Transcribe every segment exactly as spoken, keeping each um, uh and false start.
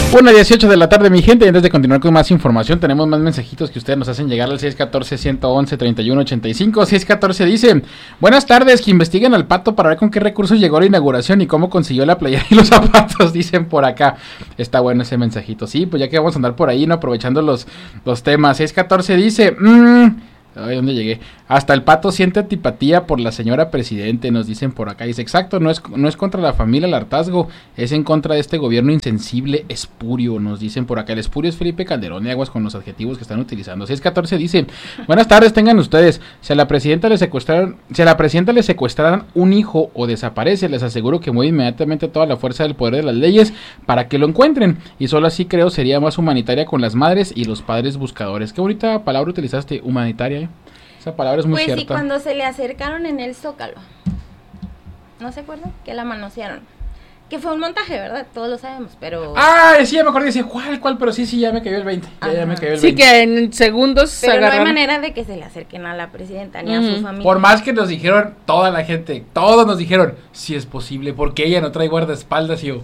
una dieciocho de la tarde, mi gente, y antes de continuar con más información, tenemos más mensajitos que ustedes nos hacen llegar al seis uno cuatro, uno uno uno, tres uno ocho cinco. seis uno cuatro dice: buenas tardes, que investiguen al Pato para ver con qué recursos llegó a la inauguración y cómo consiguió la playera y los zapatos, dicen por acá. Está bueno ese mensajito. Sí, pues ya que vamos a andar por ahí, ¿no? Aprovechando los, los temas. seis uno cuatro dice: mmm... Ay, ¿dónde llegué? Hasta el Pato siente antipatía por la señora presidente, nos dicen por acá. Dice, exacto, no es, no es contra la familia el hartazgo, es en contra de este gobierno insensible, espurio, nos dicen por acá. El espurio es Felipe Calderón, y aguas con los adjetivos que están utilizando. seis catorce dice, buenas tardes, tengan ustedes. Si a la presidenta le secuestraron, si a la presidenta le secuestraran un hijo o desaparece, les aseguro que mueve inmediatamente toda la fuerza del poder de las leyes para que lo encuentren. Y solo así creo sería más humanitaria con las madres y los padres buscadores. Qué bonita palabra utilizaste, humanitaria. Esa palabra es muy pues cierta. Pues sí, cuando se le acercaron en el Zócalo, ¿no se acuerdan? Que la manosearon. Que fue un montaje, ¿verdad? Todos lo sabemos, pero... Ah, sí, ya me acordé, decía, ¿cuál, cuál? Pero sí, sí, ya me cayó el veinte. Ya, ya me cayó el veinte. Sí, que en segundos pero agarraron... no hay manera de que se le acerquen a la presidenta ni mm. a su familia. Por más que nos dijeron, toda la gente, todos nos dijeron, sí es posible, porque ella no trae guardaespaldas, y yo...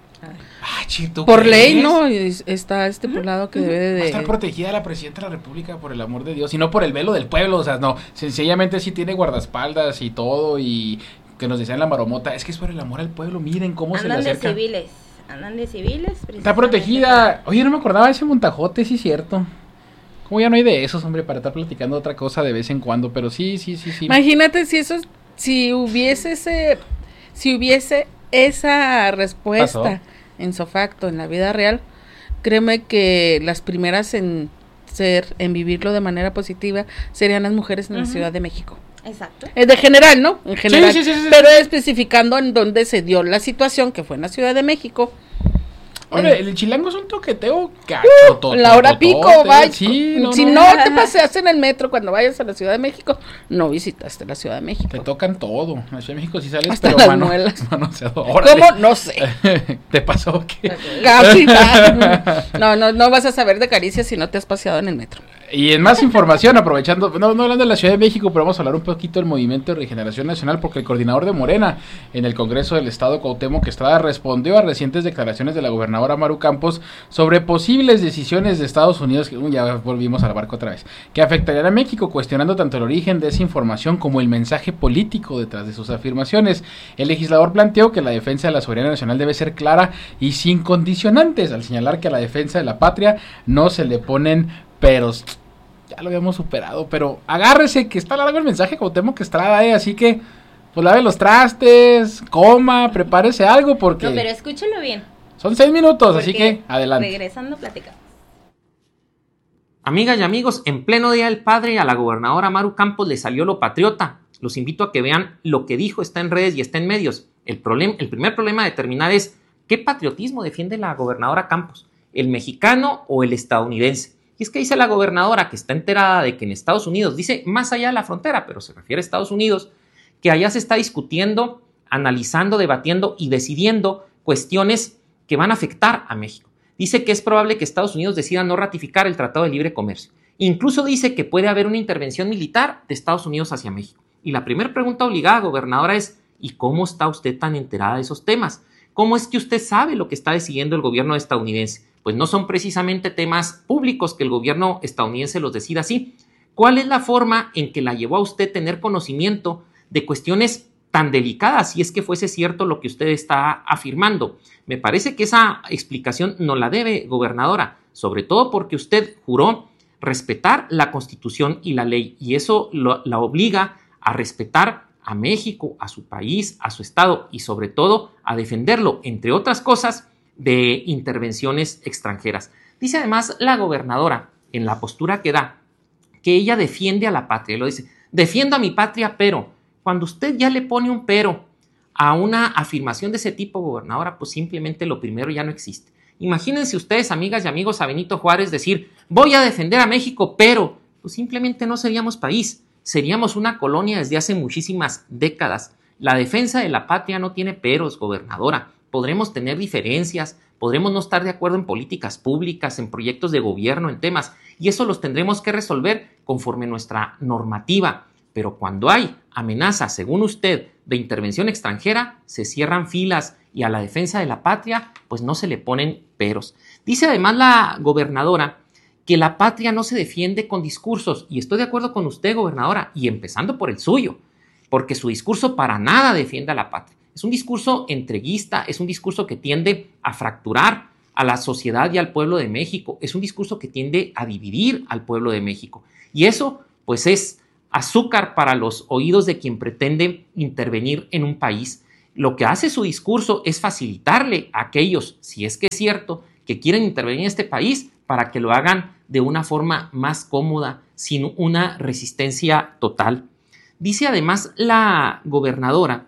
Ah, chito, por ley, ¿no? Está estipulado que debe de... Va a estar protegida la presidenta de la república, por el amor de Dios, y no por el velo del pueblo, o sea, no, sencillamente sí tiene guardaespaldas y todo, y que nos decían la maromota, es que es por el amor al pueblo, miren cómo andan se le acerca. Andan de civiles, andan de civiles. Está protegida, oye, no me acordaba de ese montajote, sí es cierto. Como ya no hay de esos, hombre, para estar platicando otra cosa de vez en cuando, pero sí, sí, sí, sí. Imagínate si eso, si hubiese ese, si hubiese esa respuesta... ¿Pasó? En su facto, en la vida real, créeme que las primeras en ser, en vivirlo de manera positiva, serían las mujeres en uh-huh. la Ciudad de México. Exacto. Es de general, ¿no? En general. Sí, sí, sí, sí, pero sí. especificando en dónde se dio la situación, que fue en la Ciudad de México. Oye, el chilango es un toqueteo cacho, uh, to, la hora pico, vaya. Sí, no, si no, no te paseas en el metro cuando vayas a la Ciudad de México, no visitaste la Ciudad de México. Te tocan todo. En la Ciudad de México sí sales, hasta pero las mano, muelas. Manoseador. ¿Cómo? No sé. ¿Te pasó qué? Casi. No, no, no vas a saber de caricias si no te has paseado en el metro. Y en más información, aprovechando, no, no hablando de la Ciudad de México, pero vamos a hablar un poquito del Movimiento de Regeneración Nacional, porque el coordinador de Morena en el Congreso del Estado, Cuauhtémoc Estrada, respondió a recientes declaraciones de la gobernadora Maru Campos sobre posibles decisiones de Estados Unidos, que uh, ya volvimos al barco otra vez, que afectarían a México, cuestionando tanto el origen de esa información como el mensaje político detrás de sus afirmaciones. El legislador planteó que la defensa de la soberanía nacional debe ser clara y sin condicionantes, al señalar que a la defensa de la patria no se le ponen peros. Ya lo habíamos superado, pero agárrese que está largo el mensaje, Cuauhtémoc Estrada, eh, así que pues lave los trastes, coma, prepárese algo porque... No, pero escúchelo bien. Son seis minutos, porque así que adelante. Regresando, platicamos. Amigas y amigos, en pleno Día del Padre a la gobernadora Maru Campos le salió lo patriota. Los invito a que vean lo que dijo, está en redes y está en medios. El, problem, el primer problema a determinar es ¿qué patriotismo defiende la gobernadora Campos? ¿El mexicano o el estadounidense? Y es que dice la gobernadora que está enterada de que en Estados Unidos, dice más allá de la frontera, pero se refiere a Estados Unidos, que allá se está discutiendo, analizando, debatiendo y decidiendo cuestiones que van a afectar a México. Dice que es probable que Estados Unidos decida no ratificar el Tratado de Libre Comercio. Incluso dice que puede haber una intervención militar de Estados Unidos hacia México. Y la primera pregunta obligada, gobernadora, es ¿y cómo está usted tan enterada de esos temas? ¿Cómo es que usted sabe lo que está decidiendo el gobierno estadounidense? Pues no son precisamente temas públicos que el gobierno estadounidense los decida así. ¿Cuál es la forma en que la llevó a usted tener conocimiento de cuestiones tan delicadas, si es que fuese cierto lo que usted está afirmando? Me parece que esa explicación no la debe, gobernadora, sobre todo porque usted juró respetar la Constitución y la ley, y eso lo, la obliga a respetar a México, a su país, a su estado, y sobre todo a defenderlo, entre otras cosas, de intervenciones extranjeras. Dice además la gobernadora, en la postura que da, que ella defiende a la patria. Lo dice, defiendo a mi patria, pero cuando usted ya le pone un pero a una afirmación de ese tipo, gobernadora, pues simplemente lo primero ya no existe. Imagínense ustedes, amigas y amigos, a Benito Juárez decir, voy a defender a México, pero pues simplemente no seríamos país, seríamos una colonia desde hace muchísimas décadas. La defensa de la patria no tiene peros, gobernadora. Podremos tener diferencias, podremos no estar de acuerdo en políticas públicas, en proyectos de gobierno, en temas, y eso los tendremos que resolver conforme nuestra normativa. Pero cuando hay amenazas, según usted, de intervención extranjera, se cierran filas y a la defensa de la patria, pues no se le ponen peros. Dice además la gobernadora que la patria no se defiende con discursos, y estoy de acuerdo con usted, gobernadora, y empezando por el suyo, porque su discurso para nada defiende a la patria. Es un discurso entreguista, es un discurso que tiende a fracturar a la sociedad y al pueblo de México, es un discurso que tiende a dividir al pueblo de México, y eso pues es azúcar para los oídos de quien pretende intervenir en un país. Lo que hace su discurso es facilitarle a aquellos, si es que es cierto, que quieren intervenir en este país para que lo hagan de una forma más cómoda, sin una resistencia total. Dice además la gobernadora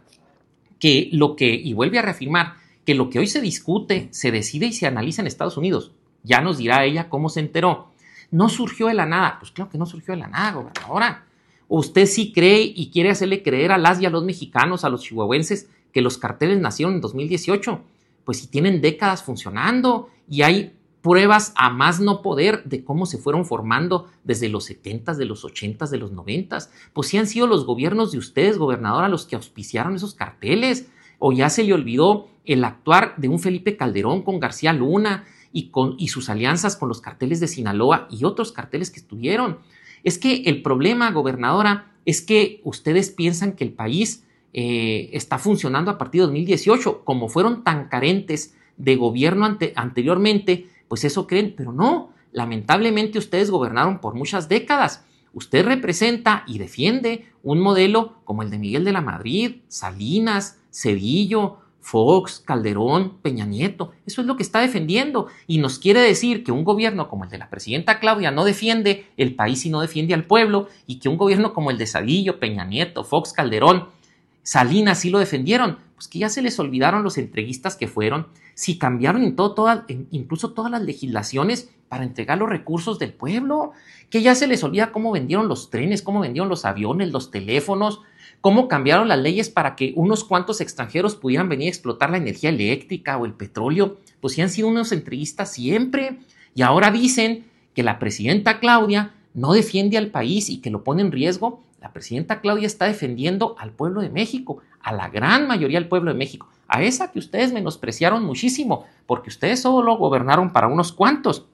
que lo que, y vuelve a reafirmar, que lo que hoy se discute, se decide y se analiza en Estados Unidos, ya nos dirá ella cómo se enteró, no surgió de la nada. Pues claro que no surgió de la nada, gobernadora. ¿Usted sí cree y quiere hacerle creer a las y a los mexicanos, a los chihuahuenses, que los carteles nacieron en dos mil dieciocho? Pues si tienen décadas funcionando y hay pruebas a más no poder de cómo se fueron formando desde los setentas, de los ochentas, de los noventas. Pues sí han sido los gobiernos de ustedes, gobernadora, los que auspiciaron esos carteles. O ya se le olvidó el actuar de un Felipe Calderón con García Luna y, con, y sus alianzas con los carteles de Sinaloa y otros carteles que estuvieron. Es que el problema, gobernadora, es que ustedes piensan que el país eh, está funcionando a partir de dos mil dieciocho, como fueron tan carentes de gobierno ante, anteriormente, pues eso creen, pero no, lamentablemente ustedes gobernaron por muchas décadas. Usted representa y defiende un modelo como el de Miguel de la Madrid, Salinas, Cedillo, Fox, Calderón, Peña Nieto. Eso es lo que está defendiendo y nos quiere decir que un gobierno como el de la presidenta Claudia no defiende el país y no defiende al pueblo, y que un gobierno como el de Cedillo, Peña Nieto, Fox, Calderón, Salinas sí lo defendieron. Pues que ya se les olvidaron los entreguistas que fueron, si cambiaron en todo, toda, en, incluso todas las legislaciones para entregar los recursos del pueblo, que ya se les olvida cómo vendieron los trenes, cómo vendieron los aviones, los teléfonos, cómo cambiaron las leyes para que unos cuantos extranjeros pudieran venir a explotar la energía eléctrica o el petróleo. Pues sí han sido unos entreguistas siempre, y ahora dicen que la presidenta Claudia no defiende al país y que lo pone en riesgo. La presidenta Claudia está defendiendo al pueblo de México, a la gran mayoría del pueblo de México, a esa que ustedes menospreciaron muchísimo, porque ustedes solo gobernaron para unos cuantos.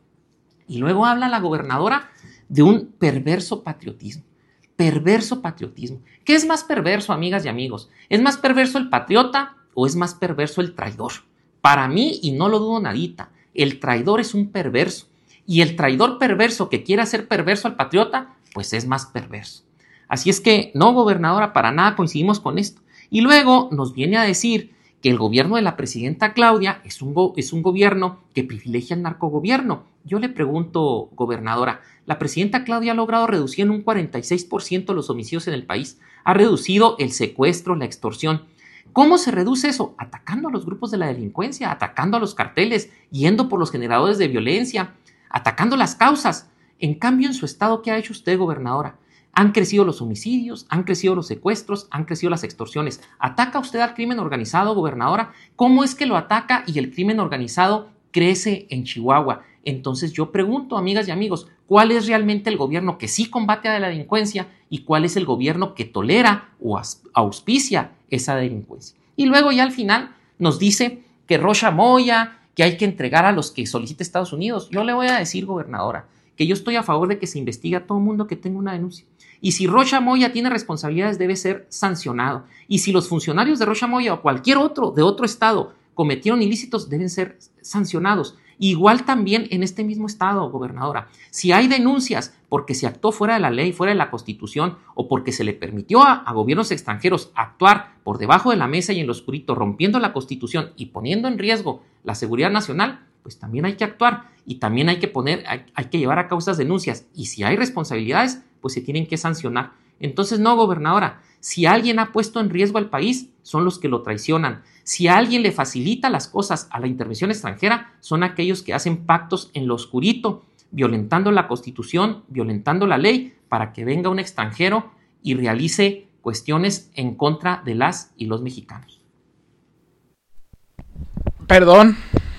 Y luego habla la gobernadora de un perverso patriotismo. Perverso patriotismo. ¿Qué es más perverso, amigas y amigos? ¿Es más perverso el patriota o es más perverso el traidor? Para mí, y no lo dudo nadita, el traidor es un perverso. Y el traidor perverso que quiere hacer perverso al patriota, pues es más perverso. Así es que, no, gobernadora, para nada coincidimos con esto. Y luego nos viene a decir que el gobierno de la presidenta Claudia es un, go- es un gobierno que privilegia el narcogobierno. Yo le pregunto, gobernadora, la presidenta Claudia ha logrado reducir en un cuarenta y seis por ciento los homicidios en el país, ha reducido el secuestro, la extorsión. ¿Cómo se reduce eso? Atacando a los grupos de la delincuencia, atacando a los carteles, yendo por los generadores de violencia, atacando las causas. En cambio, en su estado, ¿qué ha hecho usted, gobernadora? Han crecido los homicidios, han crecido los secuestros, han crecido las extorsiones. ¿Ataca usted al crimen organizado, gobernadora? ¿Cómo es que lo ataca y el crimen organizado crece en Chihuahua? Entonces yo pregunto, amigas y amigos, ¿cuál es realmente el gobierno que sí combate a la delincuencia y cuál es el gobierno que tolera o auspicia esa delincuencia? Y luego ya al final nos dice que Rocha Moya, que hay que entregar a los que solicite Estados Unidos. Yo le voy a decir, gobernadora, que yo estoy a favor de que se investigue a todo mundo que tenga una denuncia. Y si Rocha Moya tiene responsabilidades, debe ser sancionado. Y si los funcionarios de Rocha Moya o cualquier otro de otro estado cometieron ilícitos, deben ser sancionados. Igual también en este mismo estado, gobernadora. Si hay denuncias porque se actuó fuera de la ley, fuera de la Constitución, o porque se le permitió a, a gobiernos extranjeros actuar por debajo de la mesa y en lo oscurito, rompiendo la Constitución y poniendo en riesgo la seguridad nacional, pues también hay que actuar y también hay que poner, hay, hay que llevar a cabo esas denuncias. Y si hay responsabilidades, pues se tienen que sancionar. Entonces, no, gobernadora, si alguien ha puesto en riesgo al país, son los que lo traicionan. Si alguien le facilita las cosas a la intervención extranjera, son aquellos que hacen pactos en lo oscurito, violentando la Constitución, violentando la ley, para que venga un extranjero y realice cuestiones en contra de las y los mexicanos. Perdón.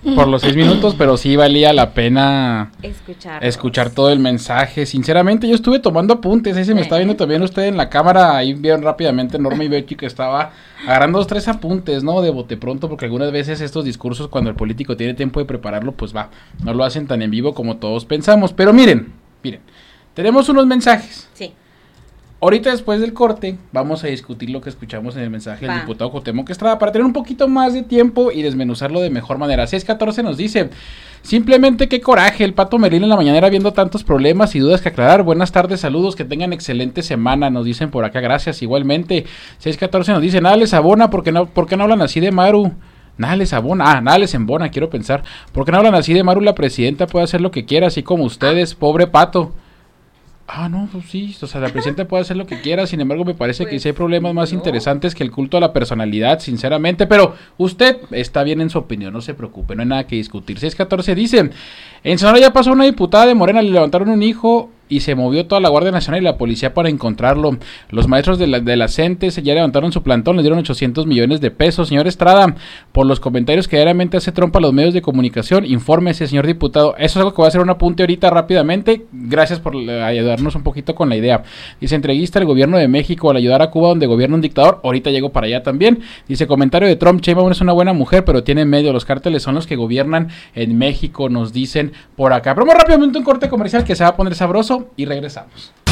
por los seis minutos, pero sí valía la pena escuchar escuchar todo el mensaje. Sinceramente, yo estuve tomando apuntes, ahí se me está viendo también usted en la cámara, ahí vieron rápidamente Norma y Becky que estaba agarrando dos, tres apuntes, ¿no? De bote pronto, porque algunas veces estos discursos, cuando el político tiene tiempo de prepararlo, pues va, no lo hacen tan en vivo como todos pensamos. Pero miren, miren, tenemos unos mensajes. Sí. Ahorita después del corte vamos a discutir lo que escuchamos en el mensaje Va. del diputado Cuauhtémoc Estrada para tener un poquito más de tiempo y desmenuzarlo de mejor manera. seis catorce nos dice, simplemente qué coraje, el Pato Merlín en la mañanera viendo tantos problemas y dudas que aclarar. Buenas tardes, saludos, que tengan excelente semana, nos dicen por acá, gracias igualmente. seis catorce nos dice, nada les abona, porque no, ¿por qué no hablan así de Maru? Nada les abona, ah, nada les embona, quiero pensar. ¿Por qué no hablan así de Maru? La presidenta puede hacer lo que quiera, así como ustedes, pobre Pato. Ah, no, pues sí, o sea, la presidenta puede hacer lo que quiera, sin embargo me parece pues, que sí hay problemas más no. interesantes que el culto a la personalidad, sinceramente, pero usted está bien en su opinión, no se preocupe, no hay nada que discutir. seis catorce dice, en Sonora ya pasó una diputada de Morena, le levantaron un hijo y se movió toda la Guardia Nacional y la policía para encontrarlo. Los maestros de la, de la CENTES ya levantaron su plantón, les dieron ochocientos millones de pesos. Señor Estrada, por los comentarios que diariamente hace trompa a los medios de comunicación, infórmese, señor diputado. Eso es algo que voy a hacer un apunte ahorita rápidamente. Gracias por ayudarnos un poquito con la idea. Dice, entreguista al gobierno de México al ayudar a Cuba donde gobierna un dictador. Ahorita llego para allá también. Dice, comentario de Trump, Sheinbaum es una buena mujer, pero tiene medio. Los cárteles son los que gobiernan en México, nos dicen por acá. Pero muy rápidamente un corte comercial que se va a poner sabroso y regresamos.